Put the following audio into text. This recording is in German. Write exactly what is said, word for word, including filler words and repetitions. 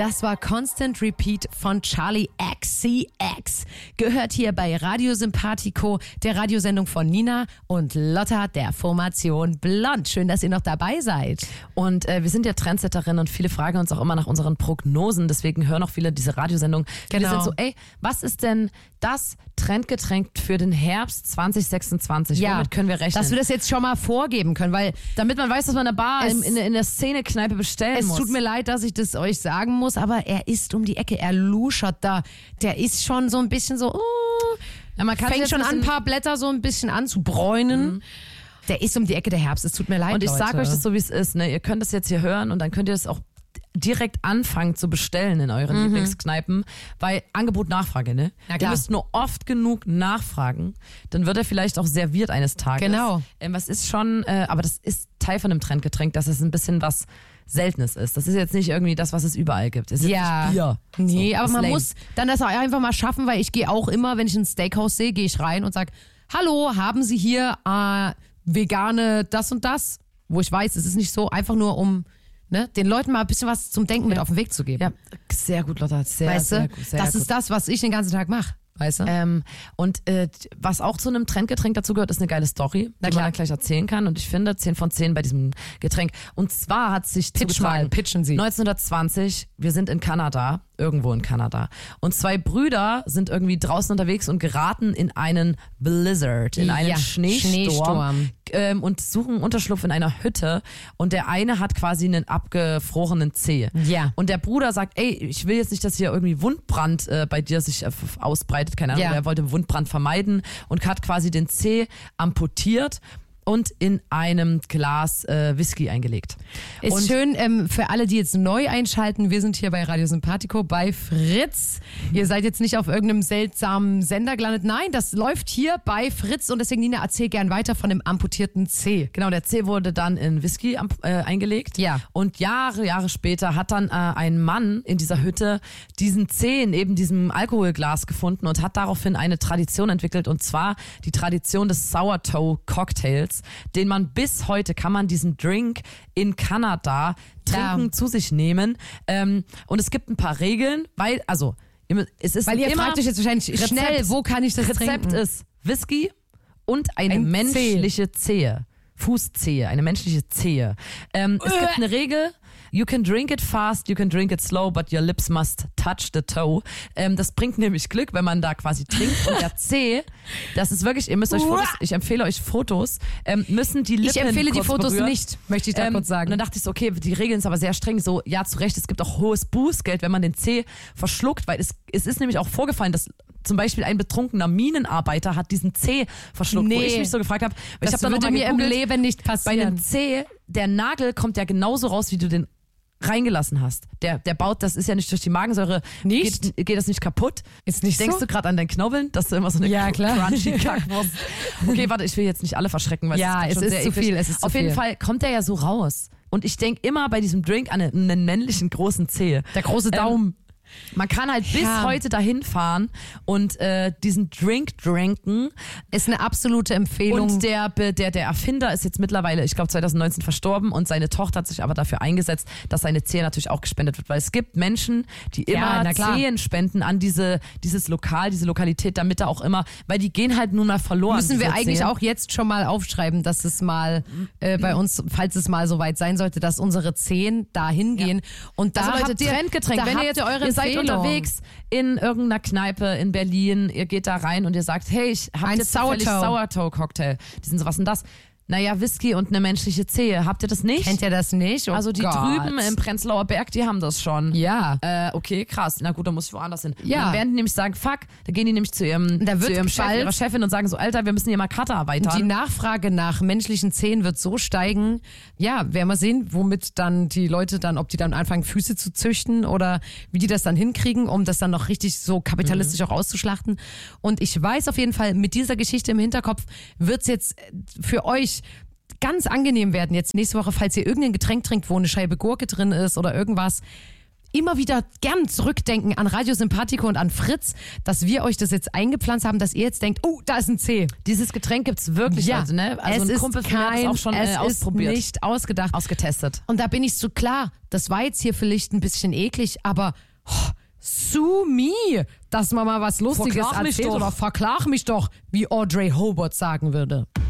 Das war Constant Repeat von Charlie X C X. Gehört hier bei Radio Sympathico, der Radiosendung von Nina und Lotta der Formation Blond. Schön, dass ihr noch dabei seid. Und äh, wir sind ja Trendsetterinnen und viele fragen uns auch immer nach unseren Prognosen. Deswegen hören auch viele diese Radiosendung. Viele Genau. sind so, ey, was ist denn das Trendgetränk für den Herbst zwanzig sechsundzwanzig? Ja, Womit können wir rechnen? dass wir das jetzt schon mal vorgeben können, weil Damit man weiß, dass man eine Bar Es- in, in, in der Szene-Kneipe bestellen es muss. tut mir leid, dass ich das euch sagen muss, aber er ist um die Ecke, er luschert da. Der ist schon so ein bisschen so, uh, Ja, man kann fängt jetzt schon ein an, ein bisschen- paar Blätter so ein bisschen an zu bräunen. Mhm. Der ist um die Ecke, der Herbst, es tut mir leid, Und ich Leute. sage euch das so, wie es ist. Ne? Ihr könnt das jetzt hier hören und dann könnt ihr es auch direkt anfangen zu bestellen in euren Mhm. Lieblingskneipen, weil Angebot, Nachfrage, ne? Na Ihr klar. müsst nur oft genug nachfragen, dann wird er vielleicht auch serviert eines Tages. Genau. Ähm, was ist schon, äh, aber das ist Teil von einem Trendgetränk, dass es ein bisschen was Seltenes ist. Das ist jetzt nicht irgendwie das, was es überall gibt. Es ist Ja. nicht Bier. Nee, So, aber ist man lame. muss dann das auch einfach mal schaffen, weil ich gehe auch immer, wenn ich ein Steakhouse sehe, gehe ich rein und sage, hallo, haben Sie hier äh, vegane das und das? Wo ich weiß, es ist nicht so, einfach nur um ne, den Leuten mal ein bisschen was zum Denken mit auf den Weg zu geben. Ja, sehr gut, Lotta. Sehr, weißt sehr du, gut. Sehr das gut. ist das, was ich den ganzen Tag mache. Weißt du? Ähm, und äh, was auch zu einem Trendgetränk dazu gehört, ist eine geile Story, die man klar. dann gleich erzählen kann. Und ich finde zehn von zehn bei diesem Getränk. Und zwar hat sich Pitch zugetragen, mal, pitchen Sie. neunzehnhundertzwanzig, wir sind in Kanada, irgendwo in Kanada. Und zwei Brüder sind irgendwie draußen unterwegs und geraten in einen Blizzard, in einen Ja, Schneesturm. Schneesturm. Ähm, und suchen Unterschlupf in einer Hütte. Und der eine hat quasi einen abgefrorenen Zeh. Ja. Und der Bruder sagt, ey, ich will jetzt nicht, dass hier irgendwie Wundbrand äh, bei dir sich äh, f- ausbreitet. Keine Ahnung, Ja. er wollte Wundbrand vermeiden und hat quasi den Zeh amputiert und in einem Glas äh, Whisky eingelegt. Ist und schön ähm, für alle, die jetzt neu einschalten. Wir sind hier bei Radio Sympathico bei Fritz. Ihr seid jetzt nicht auf irgendeinem seltsamen Sender gelandet. Nein, das läuft hier bei Fritz und deswegen, Nina, erzähl gern weiter von dem amputierten Zeh. Genau, der Zeh wurde dann in Whisky amp- äh, eingelegt. Ja. Und Jahre, Jahre später hat dann äh, ein Mann in dieser Hütte diesen Zeh in eben diesem Alkoholglas gefunden und hat daraufhin eine Tradition entwickelt, und zwar die Tradition des Sourdough-Cocktails, den man bis heute, kann man diesen Drink in Kanada trinken, Ja. zu sich nehmen. Ähm, und es gibt ein paar Regeln, weil, also, ihr- es ist Weil ihr immer fragt euch jetzt wahrscheinlich Rezept- schnell, wo kann ich das Rezept trinken? ist Whisky und eine Ein menschliche Zehe. Fußzehe, eine menschliche Zehe. Ähm, es gibt eine Regel, you can drink it fast, you can drink it slow, but your lips must touch the toe. Ähm, das bringt nämlich Glück, wenn man da quasi trinkt. Und der Zeh, das ist wirklich, ihr müsst euch Fotos, ich empfehle euch Fotos, ähm, müssen die Lippen Ich empfehle die kurz Fotos berühren. nicht, möchte ich da Ähm, kurz sagen. Und dann dachte ich so, okay, die Regeln sind aber sehr streng. So, ja, zu Recht, es gibt auch hohes Bußgeld, wenn man den Zeh verschluckt, weil es, es ist nämlich auch vorgefallen, dass zum Beispiel ein betrunkener Minenarbeiter hat diesen Zeh verschluckt, wo Nee. ich mich so gefragt habe. weil Das ich hab dann würde noch mal mir im gegoogelt, Leben nicht bei einem passieren. Zeh, der Nagel kommt ja genauso raus, wie du den reingelassen hast. Der, der baut, das ist ja nicht durch die Magensäure, Nicht? Geht, geht das nicht kaputt? Ist nicht Denkst so? du gerade an dein Knobbeln, dass du immer so eine Ja, klar. crunchy Kackwurst. Okay, warte, ich will jetzt nicht alle verschrecken, weil Ja, es ist, es schon ist sehr zu eklig. viel, es ist zu Auf jeden viel. Fall kommt der ja so raus. Und ich denke immer bei diesem Drink an einen, einen männlichen großen Zeh. Der große Daumen. Man kann halt bis Ja. heute dahin fahren und äh, diesen Drink drinken. Ist eine absolute Empfehlung. Und der, Be- der, der Erfinder ist jetzt mittlerweile, ich glaube zwanzig neunzehn verstorben, und seine Tochter hat sich aber dafür eingesetzt, dass seine Zehe natürlich auch gespendet wird, weil es gibt Menschen, die Ja, immer na klar. Zehen spenden an diese, dieses Lokal, diese Lokalität, damit da auch immer, weil die gehen halt nun mal verloren. Müssen wir diese eigentlich Zehen. auch jetzt schon mal aufschreiben, dass es mal äh, bei uns, falls es mal soweit sein sollte, dass unsere Zehen da hingehen. Und da Also Leute, habt ihr, Trendgetränk. da Wenn ihr habt jetzt ihr eure ihr seid Empfehlung. unterwegs in irgendeiner Kneipe in Berlin, ihr geht da rein und ihr sagt, hey, ich hab Ein jetzt zufällig Sourdough. Sourdough-Cocktail. Die sind so, was denn das? Naja, Whisky und eine menschliche Zehe. Habt ihr das nicht? Kennt ihr das nicht? Oh also die Gott. drüben im Prenzlauer Berg, die haben das schon. Ja. Äh, okay, krass. Na gut, dann muss ich woanders hin. Ja. Und dann werden die nämlich sagen, fuck, da gehen die nämlich zu ihrem, Da wird zu ihrem Chef, bald- ihrer Chefin und sagen so, Alter, wir müssen hier mal Cutter Die erweitern. Nachfrage nach menschlichen Zehen wird so steigen. Ja, werden wir sehen, womit dann die Leute dann, ob die dann anfangen, Füße zu züchten oder wie die das dann hinkriegen, um das dann noch richtig so kapitalistisch auch auszuschlachten. Und ich weiß auf jeden Fall, mit dieser Geschichte im Hinterkopf wird's jetzt für euch ganz angenehm werden. Jetzt nächste Woche, falls ihr irgendein Getränk trinkt, wo eine Scheibe Gurke drin ist oder irgendwas. immer wieder gern zurückdenken an Radio Sympathico und an Fritz, dass wir euch das jetzt eingepflanzt haben, dass ihr jetzt denkt, oh, da ist ein C. Dieses Getränk gibt's wirklich, Ja, also, ne? Also es ein ist Kumpel von mir hat kein, es auch schon es äh, ausprobiert. ist nicht ausgedacht. Ausgetestet. Und da bin ich so klar, das war jetzt hier vielleicht ein bisschen eklig, aber oh, sue me, dass man mal was Lustiges Verklag mich erzählt doch. oder verklag mich doch, wie Audrey Hobart sagen würde.